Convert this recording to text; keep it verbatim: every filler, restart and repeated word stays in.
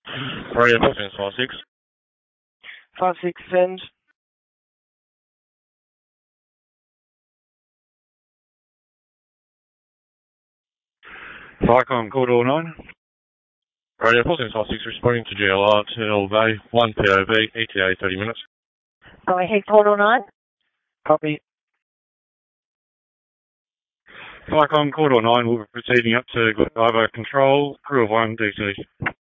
Radio Boston five six. five six, send. Viacom, call door nine. Radio Boston five six responding to G L R till Bay, one P O V, E T A thirty minutes. Go ahead, call nine. Copy. Viacom, call door nine will be proceeding up to Godiva Control, crew of one D C.